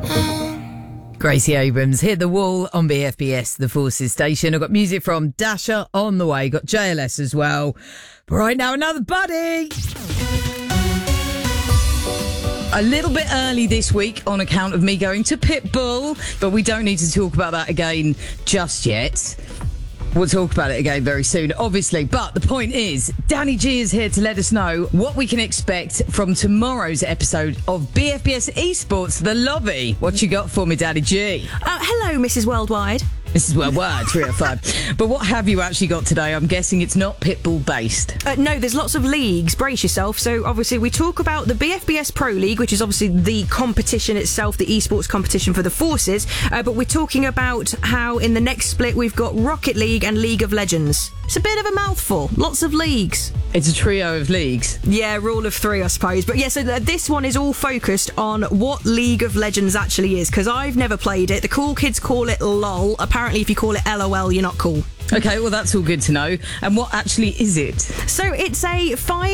Gracie Abrams hit the wall on BFBS, the Forces station. I've got music from Dasher on the way. Got JLS as well. But right now, another buddy. A little bit early this week on account of me going to Pitbull, but we don't need to talk about that again just yet. We'll talk about it again very soon, obviously. But the point is, Danny G is here to let us know what we can expect from tomorrow's episode of BFBS Esports, The Lobby. What you got for me, Danny G? Hello, Mrs. Worldwide. This is Worldwide 305. But what have you actually got today? I'm guessing it's not Pitbull based. No, there's lots of leagues. Brace yourself. So obviously we talk about the BFBS Pro League, which is obviously the competition itself, the esports competition for the Forces. But we're talking about how in the next split we've got Rocket League and League of Legends. It's a bit of a mouthful. Lots of leagues. It's a trio of leagues. Yeah, rule of three, I suppose. But yeah, so this one is all focused on what League of Legends actually is, because I've never played it. The cool kids call it LOL. Apparently, if you call it LOL, you're not cool. Okay, well, that's all good to know. And what actually is it? So it's a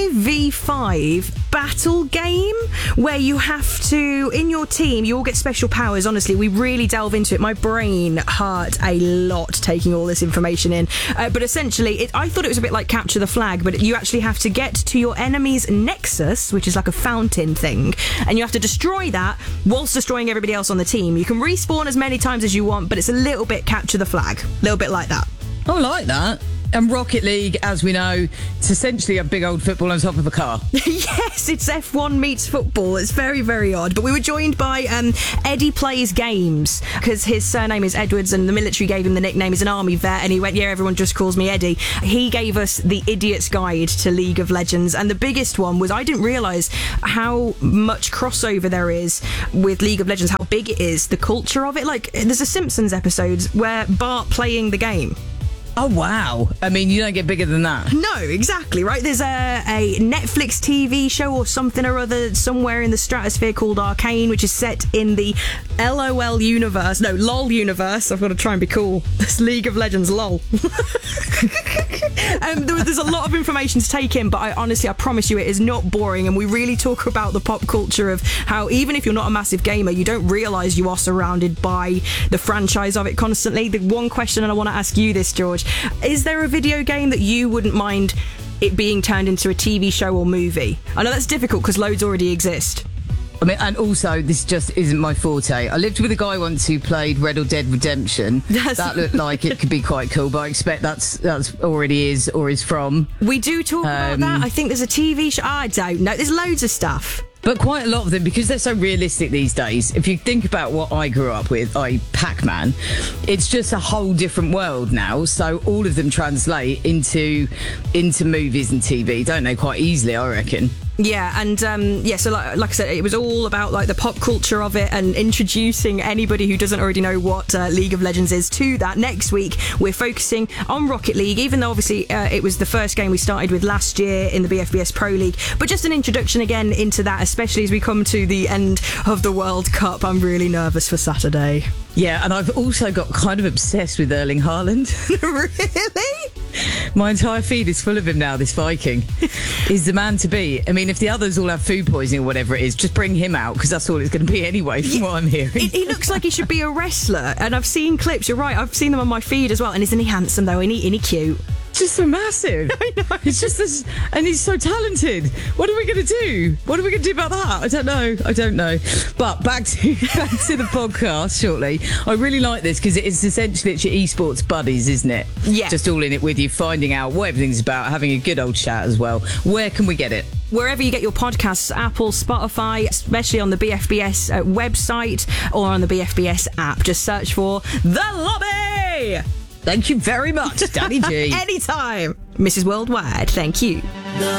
5v5 battle game where you have to, in your team, you all get special powers. Honestly, we really delve into it. My brain hurt a lot taking all this information in. But essentially, I thought it was a bit like Capture the Flag, but you actually have to get to your enemy's nexus, which is like a fountain thing, and you have to destroy that whilst destroying everybody else on the team. You can respawn as many times as you want, but it's a little bit Capture the Flag. A little bit like that. I like that. And Rocket League, as we know, it's essentially a big old football on top of a car. Yes, it's F1 meets football. It's very, very odd. But we were joined by Eddie Plays Games, because his surname is Edwards and the military gave him the nickname. He's an army vet, and he went, yeah, everyone just calls me Eddie. He gave us the Idiot's Guide to League of Legends, and the biggest one was I didn't realise how much crossover there is with League of Legends, how big it is, the culture of it. Like, there's a Simpsons episode where Bart playing the game. Oh, wow. I mean, you don't get bigger than that. No, exactly, right? There's a Netflix TV show or something or other somewhere in the stratosphere called Arcane, which is set in the LOL universe. No, LOL universe. I've got to try and be cool. This League of Legends, LOL. There's a lot of information to take in, but I promise you it is not boring, and we really talk about the pop culture of how even if you're not a massive gamer, you don't realise you are surrounded by the franchise of it constantly. The one question, and I want to ask you this, George, is there a video game that you wouldn't mind it being turned into a TV show or movie? I know that's difficult because loads already exist. I mean, and also, this just isn't my forte. I lived with a guy once who played Red or Dead Redemption. That looked like it could be quite cool, but I expect that's already is or is from. We do talk about that. I think there's a TV show. I don't know. There's loads of stuff. But quite a lot of them, because they're so realistic these days, if you think about what I grew up with, Pac-Man, it's just a whole different world now. So all of them translate into movies and TV, don't they, quite easily, I reckon. Yeah, and so like I said, it was all about like the pop culture of it and introducing anybody who doesn't already know what League of Legends is to that. Next week, we're focusing on Rocket League, even though obviously it was the first game we started with last year in the BFBS Pro League. But just an introduction again into that, especially as we come to the end of the World Cup. I'm really nervous for Saturday. Yeah, and I've also got kind of obsessed with Erling Haaland. Really? My entire feed is full of him now, this Viking. He's the man to be. I mean, if the others all have food poisoning or whatever it is, just bring him out, because that's all it's going to be anyway, from what I'm hearing. He looks like he should be a wrestler, and I've seen clips, you're right, I've seen them on my feed as well, and isn't he handsome though? Isn't he cute? Just so massive. I know. It's just this, and he's so talented. What are we going to do? What are we going to do about that? I don't know. But back to the podcast shortly. I really like this because it's essentially it's your esports buddies, isn't it? Yeah. Just all in it with you, finding out what everything's about, having a good old chat as well. Where can we get it? Wherever you get your podcasts, Apple, Spotify, especially on the BFBS website or on the BFBS app. Just search for The Lobby! Thank you very much, Danny G. Anytime. Mrs. Worldwide, thank you.